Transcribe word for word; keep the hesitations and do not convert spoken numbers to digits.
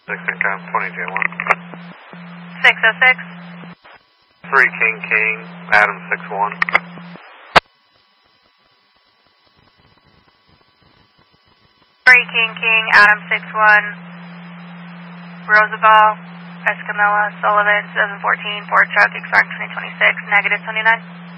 six income, twenty J one. six oh six. three King King, Adam six one. three King King, Adam six one. Rosabelle, Escamilla, Sullivan, seven fourteen, Ford truck, expiring twenty twenty-six, negative twenty-nine.